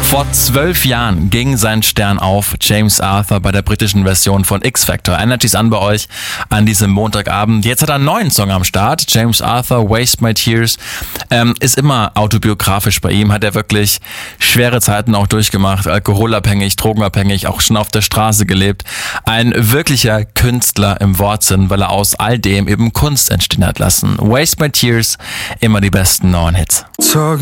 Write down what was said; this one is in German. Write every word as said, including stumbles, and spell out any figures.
Vor zwölf Jahren ging sein Stern auf, James Arthur bei der britischen Version von X-Factor. Energies an bei euch an diesem Montagabend. Jetzt hat er einen neuen Song am Start. James Arthur, Waste My Tears. Ähm, ist immer autobiografisch bei ihm. Hat er wirklich schwere Zeiten auch durchgemacht. Alkoholabhängig, drogenabhängig, auch schon auf der Straße gelebt. Ein wirklicher Künstler im Wortsinn, weil er aus all dem eben Kunst entstehen hat lassen. Waste My Tears, immer die besten neuen Hits.